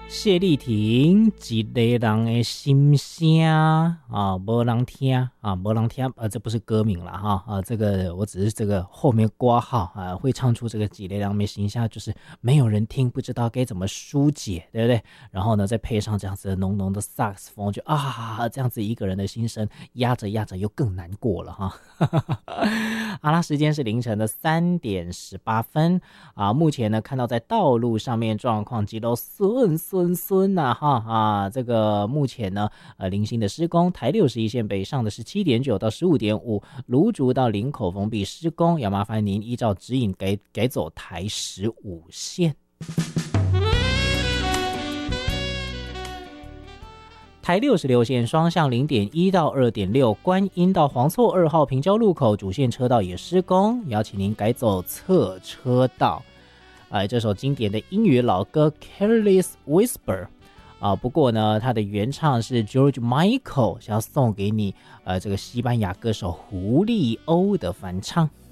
谢丽婷，一个人的心声啊，没人听啊，没人听，这不是歌名了哈这个我只是这个后面括号啊，会唱出这个一个人的心声，就是没有人听，不知道该怎么疏解，对不对？然后呢，再配上这样子浓浓的萨克斯风，就这样子一个人的心声，压着压着又更难过了哈。好啦，时间是凌晨的3点18分啊，目前呢看到在道路上面状况极都顺这个目前呢零星的施工，台61线北上的17.9到15.5，芦竹到林口封闭施工，要麻烦您依照指引改走台15线。台66线双向0.1到2.6，观音到黄厝2号平交路口主线车道也施工，邀请您改走侧车道。这首经典的英语老歌 Careless Whisper 不过呢它的原唱是 George Michael， 想要送给你这个西班牙歌手胡利欧的翻唱。